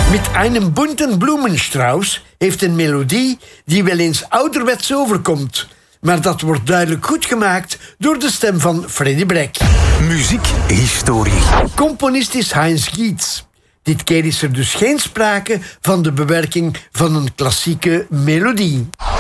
Mit einem bunten Blumenstrauß heeft een melodie die wel eens ouderwets overkomt. Maar dat wordt duidelijk goed gemaakt door de stem van Freddie Breck. Muziekhistorie. Componist is Heinz Gietz. Dit keer is er dus geen sprake van de bewerking van een klassieke melodie.